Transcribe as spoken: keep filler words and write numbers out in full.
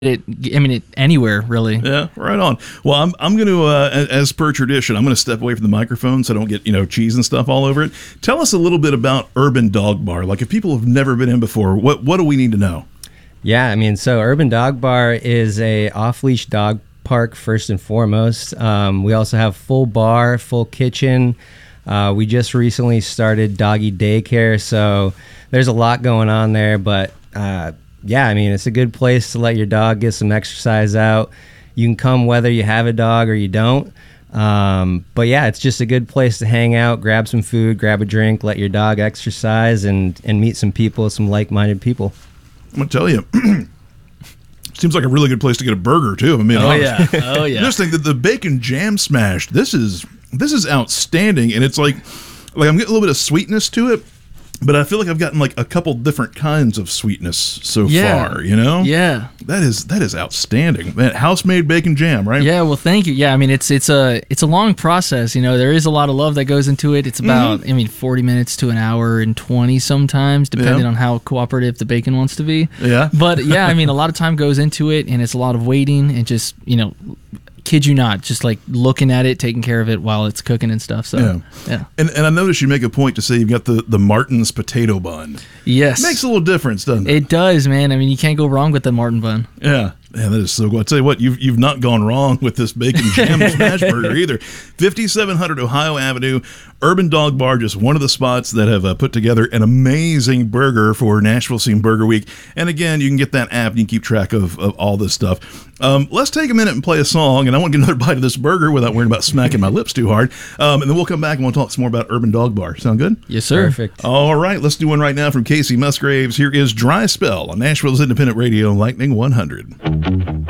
it, I mean, it, anywhere really. Yeah, right on. Well, I'm I'm going to, uh, as per tradition, I'm going to step away from the microphone so I don't get, you know, cheese and stuff all over it. Tell us a little bit about Urban Dog Bar. Like, if people have never been in before, what what do we need to know? Yeah, I mean, so Urban Dog Bar is a off-leash dog park first and foremost. Um, we also have full bar, full kitchen. Uh, we just recently started doggy daycare, so there's a lot going on there, but uh, yeah, I mean, it's a good place to let your dog get some exercise out. You can come whether you have a dog or you don't. Um, but yeah, it's just a good place to hang out, grab some food, grab a drink, let your dog exercise, and, and meet some people, some like-minded people. I'm going to tell you, seems like a really good place to get a burger, too. I mean, Oh, honest. yeah. Oh, yeah. This thing, the, the bacon jam smash, this is this is outstanding. And it's like, like I'm getting a little bit of sweetness to it. But I feel like I've gotten like a couple different kinds of sweetness so Yeah. far, you know? Yeah. That is that is outstanding. Man, house-made bacon jam, right? Yeah, well, thank you. Yeah, I mean, it's it's a it's a long process. You know, there is a lot of love that goes into it. It's about, Mm-hmm. I mean, forty minutes to an hour and twenty sometimes, depending Yeah. on how cooperative the bacon wants to be. Yeah. But yeah, I mean, a lot of time goes into it, and it's a lot of waiting and just, you know, kid you not, just like looking at it, taking care of it while it's cooking and stuff. So Yeah. yeah. And and I noticed you make a point to say you've got the, the Martin's potato bun. Yes. Makes a little difference, doesn't it? It does, man. I mean, you can't go wrong with the Martin bun. Yeah. Yeah, that is so good. I tell you what, you've you've not gone wrong with this bacon jam smash burger either. fifty-seven hundred Ohio Avenue, Urban Dog Bar, just one of the spots that have uh, put together an amazing burger for Nashville Scene Burger Week. And again, you can get that app and you can keep track of, of all this stuff. Um, let's take a minute and play a song, and I want to get another bite of this burger without worrying about smacking my lips too hard. Um, and then we'll come back and we'll talk some more about Urban Dog Bar. Sound good? Yes, sir. Perfect. All right, let's do one right now from Casey Musgraves. Here is Dry Spell on Nashville's Independent Radio, Lightning one hundred.